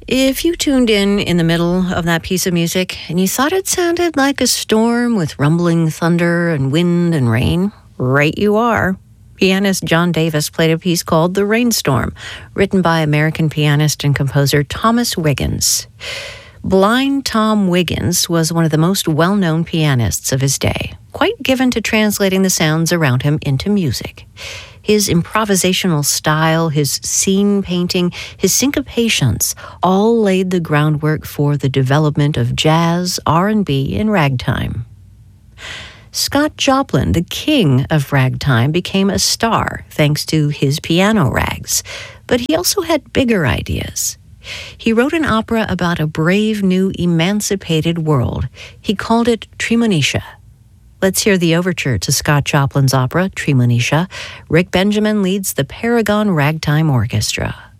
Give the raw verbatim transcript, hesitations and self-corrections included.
If you tuned in in the middle of that piece of music and you thought it sounded like a storm with rumbling thunder and wind and rain, right you are. Pianist John Davis played a piece called The Rainstorm, written by American pianist and composer Thomas Wiggins. Blind Tom Wiggins was one of the most well-known pianists of his day, quite given to translating the sounds around him into music. His improvisational style, his scene painting, his syncopations all laid the groundwork for the development of jazz, R and B, and ragtime. Scott Joplin, the king of ragtime, became a star thanks to his piano rags, but he also had bigger ideas. He wrote an opera about a brave new emancipated world. He called it Treemonisha. Let's hear the overture to Scott Joplin's opera, Treemonisha. Rick Benjamin leads the Paragon Ragtime Orchestra.